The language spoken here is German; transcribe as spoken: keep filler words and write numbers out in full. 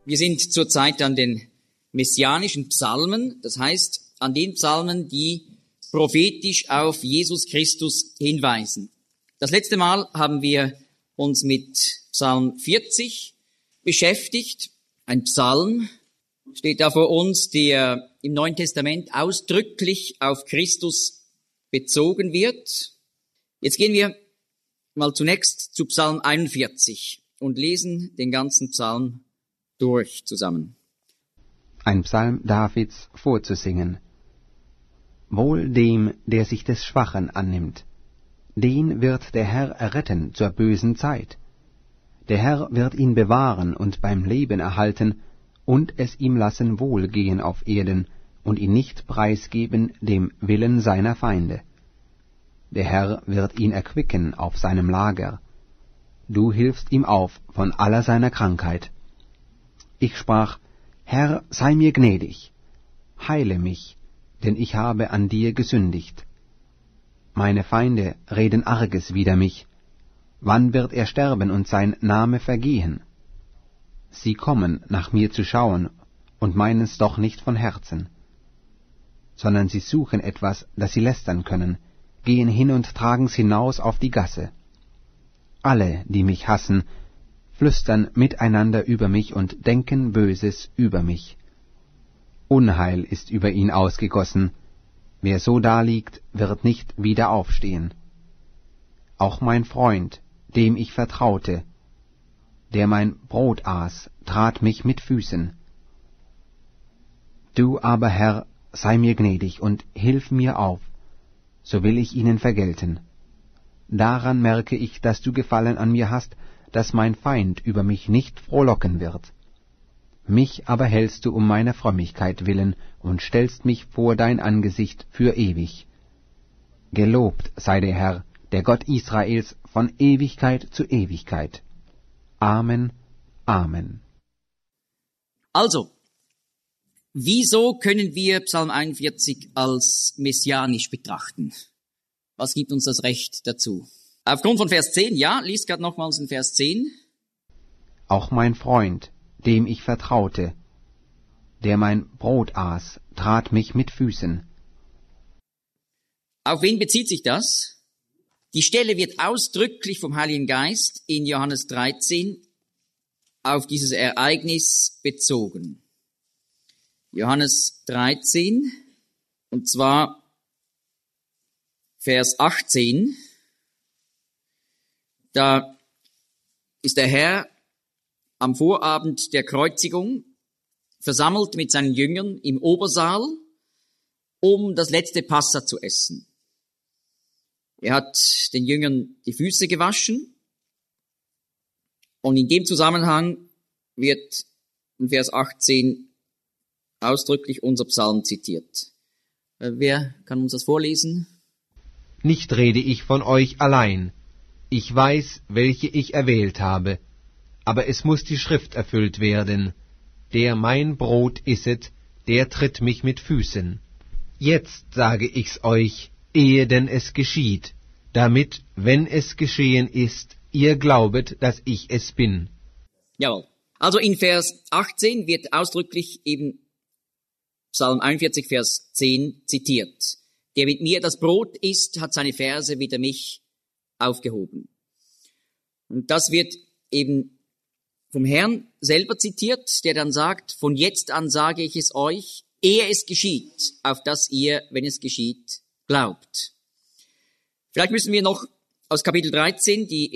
Wir sind zurzeit an den messianischen Psalmen, das heißt an den Psalmen, die prophetisch auf Jesus Christus hinweisen. Das letzte Mal haben wir uns mit Psalm vierzig beschäftigt. Ein Psalm steht da vor uns, der im Neuen Testament ausdrücklich auf Christus bezogen wird. Jetzt gehen wir mal zunächst zu Psalm einundvierzig und lesen den ganzen Psalm durch zusammen. Ein Psalm Davids vorzusingen. Wohl dem, der sich des Schwachen annimmt. Den wird der Herr erretten zur bösen Zeit. Der Herr wird ihn bewahren und beim Leben erhalten und es ihm lassen wohlgehen auf Erden und ihn nicht preisgeben dem Willen seiner Feinde. Der Herr wird ihn erquicken auf seinem Lager. Du hilfst ihm auf von aller seiner Krankheit. Ich sprach, Herr, sei mir gnädig, heile mich, denn ich habe an dir gesündigt. Meine Feinde reden Arges wider mich. Wann wird er sterben und sein Name vergehen? Sie kommen, nach mir zu schauen, und meinen's doch nicht von Herzen, sondern sie suchen etwas, das sie lästern können, gehen hin und tragen's hinaus auf die Gasse. Alle, die mich hassen, flüstern miteinander über mich und denken Böses über mich. Unheil ist über ihn ausgegossen, wer so daliegt, wird nicht wieder aufstehen. Auch mein Freund, dem ich vertraute, der mein Brot aß, trat mich mit Füßen. Du aber, Herr, sei mir gnädig und hilf mir auf, so will ich ihnen vergelten. Daran merke ich, dass du Gefallen an mir hast, dass mein Feind über mich nicht frohlocken wird. Mich aber hältst du um meiner Frömmigkeit willen und stellst mich vor dein Angesicht für ewig. Gelobt sei der Herr, der Gott Israels, von Ewigkeit zu Ewigkeit. Amen, Amen. Also, wieso können wir Psalm einundvierzig als messianisch betrachten? Was gibt uns das Recht dazu? Aufgrund von Vers zehn, ja, lies gerade nochmals in Vers zehn. Auch mein Freund, dem ich vertraute, der mein Brot aß, trat mich mit Füßen. Auf wen bezieht sich das? Die Stelle wird ausdrücklich vom Heiligen Geist in Johannes dreizehn auf dieses Ereignis bezogen. Johannes dreizehn, und zwar Vers achtzehn. Da ist der Herr am Vorabend der Kreuzigung versammelt mit seinen Jüngern im Obersaal, um das letzte Passa zu essen. Er hat den Jüngern die Füße gewaschen und in dem Zusammenhang wird in Vers achtzehn ausdrücklich unser Psalm zitiert. Wer kann uns das vorlesen? Nicht rede ich von euch allein. Ich weiß, welche ich erwählt habe, aber es muß die Schrift erfüllt werden. Der mein Brot isset, der tritt mich mit Füßen. Jetzt sage ich's euch, ehe denn es geschieht, damit, wenn es geschehen ist, ihr glaubet, dass ich es bin. Jawohl. Also in Vers achtzehn wird ausdrücklich eben Psalm einundvierzig, Vers zehn zitiert. Der mit mir das Brot isst, hat seine Verse wider mich aufgehoben. Und das wird eben vom Herrn selber zitiert, der dann sagt, von jetzt an sage ich es euch, ehe es geschieht, auf dass ihr, wenn es geschieht, glaubt. Vielleicht müssen wir noch aus Kapitel dreizehn die